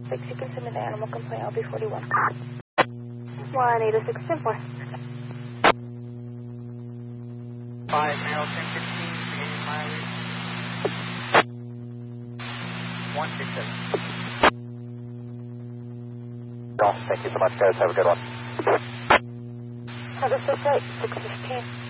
You can submit the animal complaint, LB41. 1-806-10-4. 5 male 1015, beginning mileage. 167. Thank you so much, guys. Have a good one. Have a safe flight, 615.